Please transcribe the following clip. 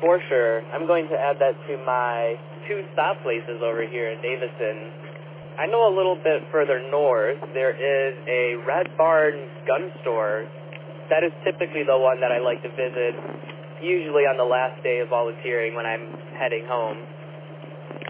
For sure. I'm going to add that to my 2 stop places over here in Davison. I know a little bit further north, there is a Red Barn gun store. That is typically the one that I like to visit, usually on the last day of volunteering when I'm heading home.